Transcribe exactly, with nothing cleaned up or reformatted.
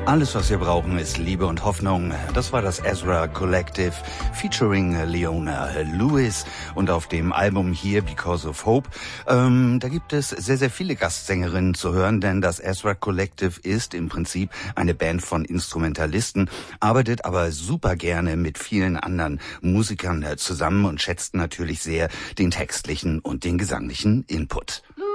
Alles, was wir brauchen, ist Liebe und Hoffnung. Das war das Ezra Collective featuring Leona Lewis und auf dem Album hier Because of Hope. Ähm, da gibt es sehr, sehr viele Gastsängerinnen zu hören, denn das Ezra Collective ist im Prinzip eine Band von Instrumentalisten, arbeitet aber super gerne mit vielen anderen Musikern zusammen und schätzt natürlich sehr den textlichen und den gesanglichen Input.